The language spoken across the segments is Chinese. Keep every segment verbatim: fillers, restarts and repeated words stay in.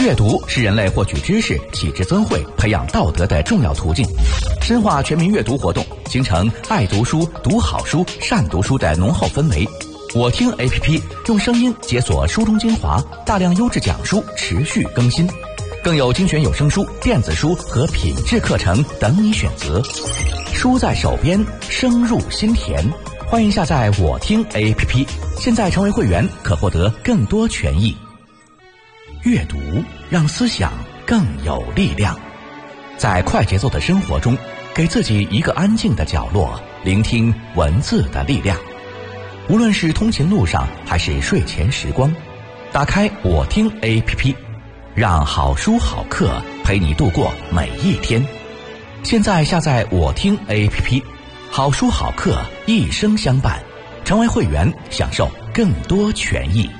阅读是人类获取知识、启智增慧、培养道德的重要途径。深化全民阅读活动，形成爱读书、读好书、善读书的浓厚氛围。我听 A P P 用声音解锁书中精华，大量优质讲书持续更新，更有精选有声书、电子书和品质课程等你选择。书在手边，声入心田。欢迎下载我听 A P P， 现在成为会员可获得更多权益。阅读让思想更有力量。在快节奏的生活中，给自己一个安静的角落，聆听文字的力量。无论是通勤路上还是睡前时光，打开我听 A P P， 让好书好课陪你度过每一天。现在下载我听 A P P， 好书好课一生相伴，成为会员享受更多权益。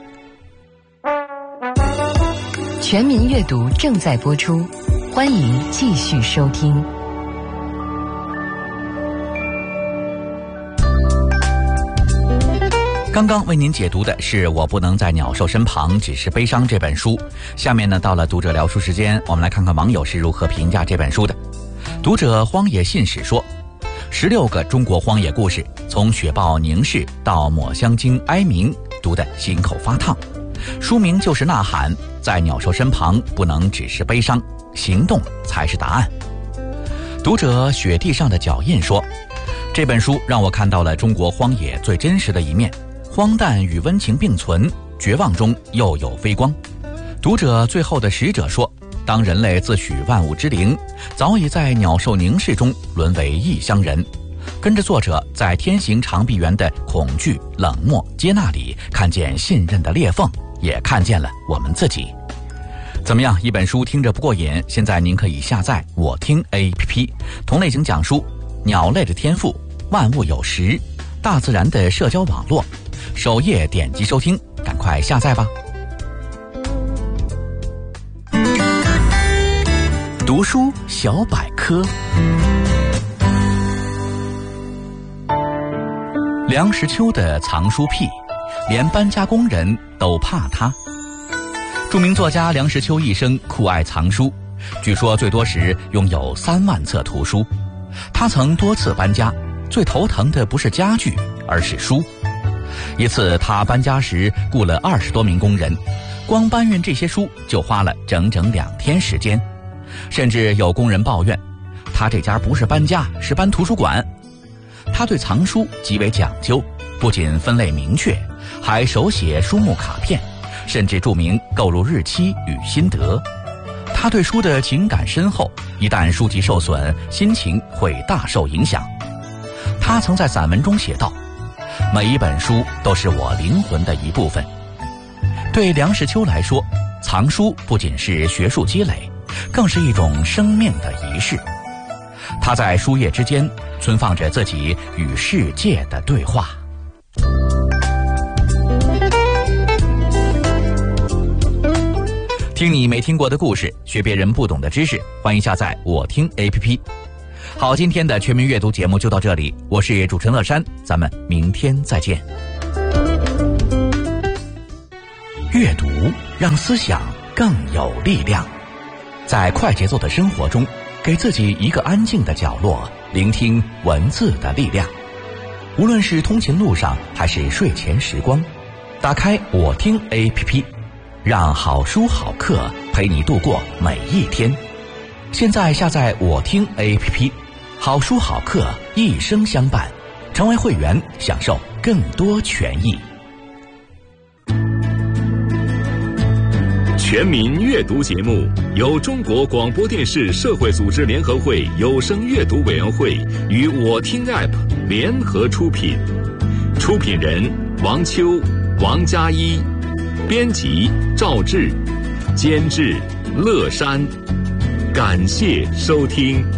全民阅读正在播出，欢迎继续收听。 刚刚为您解读的是《我不能在鸟兽身旁只是悲伤》这本书。下面呢，到了读者聊书时间，我们来看看网友是如何评价这本书的。读者荒野信使说，十六个中国荒野故事，从雪豹凝视到抹香鲸哀鸣，读得心口发烫。书名就是呐喊，在鸟兽身旁不能只是悲伤，行动才是答案。读者雪地上的脚印说，这本书让我看到了中国荒野最真实的一面，荒诞与温情并存，绝望中又有微光。读者最后的使者说，当人类自诩万物之灵，早已在鸟兽凝视中沦为异乡人。跟着作者在天行长臂猿的恐惧、冷漠、接纳里，看见信任的裂缝，也看见了我们自己。怎么样，一本书听着不过瘾？现在您可以下载我听 A P P， 同类型讲述鸟类的天赋、万物有时、大自然的社交网络。首页点击收听，赶快下载吧。读书小百科。梁实秋的藏书癖，连搬家工人都怕他。著名作家梁实秋一生酷爱藏书，据说最多时拥有三万册图书。他曾多次搬家，最头疼的不是家具，而是书。一次他搬家时雇了二十多名工人，光搬运这些书就花了整整两天时间。甚至有工人抱怨，他这家不是搬家，是搬图书馆。他对藏书极为讲究，不仅分类明确，还手写书目卡片，甚至注明购入日期与心得。他对书的情感深厚，一旦书籍受损，心情会大受影响。他曾在散文中写道，每一本书都是我灵魂的一部分。对梁实秋来说，藏书不仅是学术积累，更是一种生命的仪式。他在书页之间存放着自己与世界的对话。听你没听过的故事，学别人不懂的知识，欢迎下载我听 A P P。 好，今天的全民阅读节目就到这里，我是主持人乐山，咱们明天再见。阅读让思想更有力量。在快节奏的生活中，给自己一个安静的角落，聆听文字的力量。无论是通勤路上还是睡前时光，打开我听 A P P， 让好书好课陪你度过每一天。现在下载我听 A P P， 好书好课一生相伴，成为会员享受更多权益。 全民阅读节目由中国广播电视社会组织联合会有声阅读委员会与我听 App 联合出品，出品人王秋、王佳一，编辑赵志，监制乐山。感谢收听。